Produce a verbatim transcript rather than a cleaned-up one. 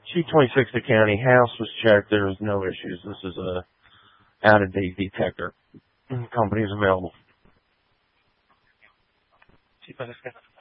C twenty-six to county, house was checked, there was no issues. This is a out-of-date detector. The company is available. Sí, pues es que